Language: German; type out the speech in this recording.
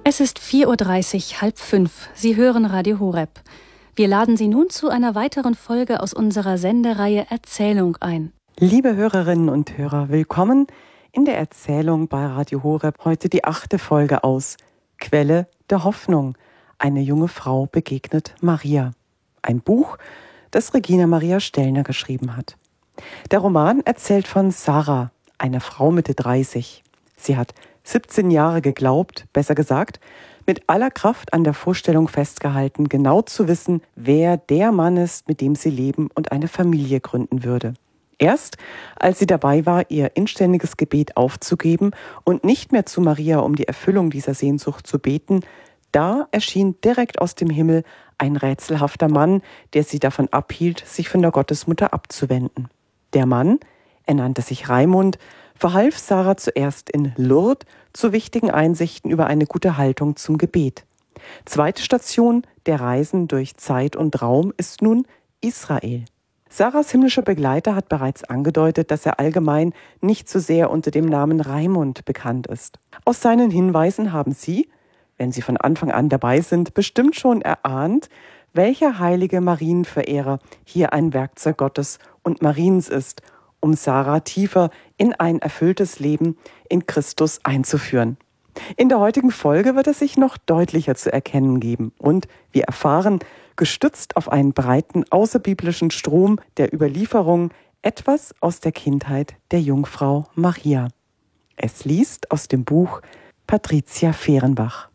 Es ist 4:30 Uhr, 4:30. Sie hören Radio Horeb. Wir laden Sie nun zu einer weiteren Folge aus unserer Sendereihe Erzählung ein. Liebe Hörerinnen und Hörer, willkommen in der Erzählung bei Radio Horeb. Heute die 8. Folge aus Quelle der Hoffnung. Eine junge Frau begegnet Maria. Ein Buch, das Regina Maria Stellner geschrieben hat. Der Roman erzählt von Sarah, einer Frau Mitte 30. Sie hat 17 Jahre geglaubt, besser gesagt, mit aller Kraft an der Vorstellung festgehalten, genau zu wissen, wer der Mann ist, mit dem sie leben und eine Familie gründen würde. Erst als sie dabei war, ihr inständiges Gebet aufzugeben und nicht mehr zu Maria um die Erfüllung dieser Sehnsucht zu beten, da erschien direkt aus dem Himmel ein rätselhafter Mann, der sie davon abhielt, sich von der Gottesmutter abzuwenden. Der Mann, er nannte sich Raimund, verhalf Sarah zuerst in Lourdes zu wichtigen Einsichten über eine gute Haltung zum Gebet. Zweite Station der Reisen durch Zeit und Raum ist nun Israel. Sarahs himmlischer Begleiter hat bereits angedeutet, dass er allgemein nicht so sehr unter dem Namen Raimund bekannt ist. Aus seinen Hinweisen haben Sie, wenn Sie von Anfang an dabei sind, bestimmt schon erahnt, welcher heilige Marienverehrer hier ein Werkzeug Gottes und Mariens ist, um Sarah tiefer in ein erfülltes Leben in Christus einzuführen. In der heutigen Folge wird es sich noch deutlicher zu erkennen geben und wir erfahren, gestützt auf einen breiten außerbiblischen Strom der Überlieferung, etwas aus der Kindheit der Jungfrau Maria. Es liest aus dem Buch Patricia Fehrenbach.